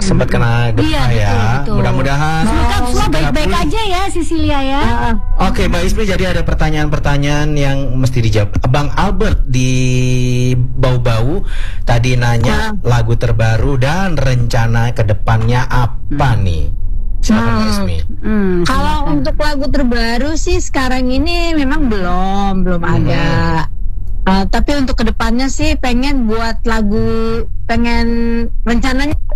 sempat kena gempa ya. betul. Mudah-mudahan Semoga semua baik-baik aja ya Sisilia ya. Oke, Mbak Ismi, jadi ada pertanyaan-pertanyaan yang mesti dijawab. Bang Albert di Bau-Bau tadi nanya lagu terbaru dan rencana kedepannya apa nih? Silakan Mbak Ismi. Kalau untuk lagu terbaru sih sekarang ini memang belum ada. Tapi untuk kedepannya sih pengen rencananya